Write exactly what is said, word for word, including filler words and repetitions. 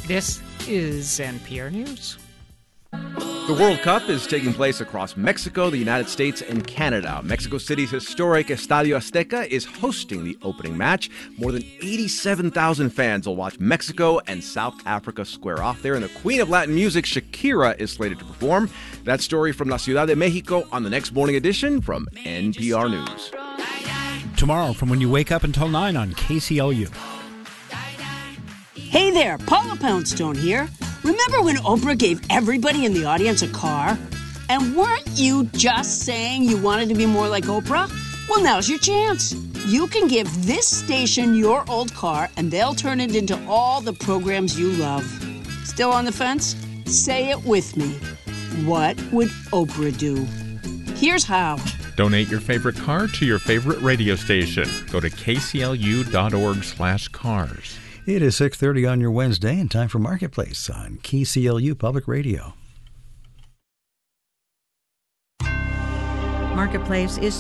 This is N P R News. The World Cup is taking place across Mexico, the United States, and Canada. Mexico City's historic Estadio Azteca is hosting the opening match. More than eighty-seven thousand fans will watch Mexico and South Africa square off there, and the queen of Latin music, Shakira, is slated to perform. That story from La Ciudad de Mexico on the next morning edition from N P R News. Tomorrow from when you wake up until nine on K C L U. Hey there, Paula Poundstone here. Remember when Oprah gave everybody in the audience a car? And weren't you just saying you wanted to be more like Oprah? Well, now's your chance. You can give this station your old car, and they'll turn it into all the programs you love. Still on the fence? Say it with me. What would Oprah do? Here's how. Donate your favorite car to your favorite radio station. Go to k c l u dot org slash cars. It is six thirty on your Wednesday and time for Marketplace on K C L U Public Radio. Marketplace is